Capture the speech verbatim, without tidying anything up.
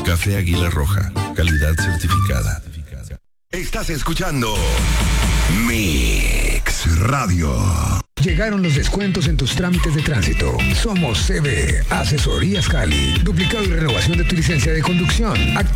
Café Águila Roja, calidad certificada. Estás escuchando Mix Radio. Llegaron los descuentos en tus trámites de tránsito. Somos C B, Asesorías Cali. Duplicado y renovación de tu licencia de conducción.